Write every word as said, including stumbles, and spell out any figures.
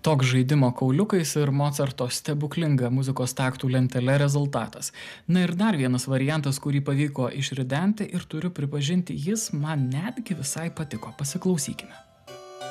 Toks žaidimo kauliukais ir Mozarto stebuklinga muzikos taktų lentele rezultatas. Na ir dar vienas variantas, kurį pavyko išridenti ir turiu pripažinti, jis man netgi visai patiko. Pasiklausykime.